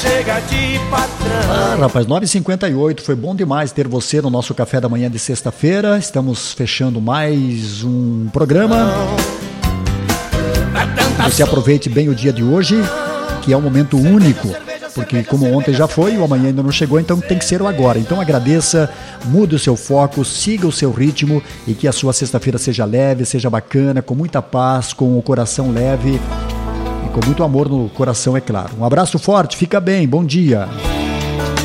chega de patrão. Rapaz, 9h58, foi bom demais ter você no nosso café da manhã de sexta-feira. Estamos fechando mais um programa. Você aproveite bem o dia de hoje, que é um momento único, porque como ontem já foi, o amanhã ainda não chegou, então tem que ser o agora. Então agradeça, mude o seu foco, siga o seu ritmo e que a sua sexta-feira seja leve, seja bacana, com muita paz, com o coração leve e com muito amor no coração, é claro. Um abraço forte, fica bem, bom dia.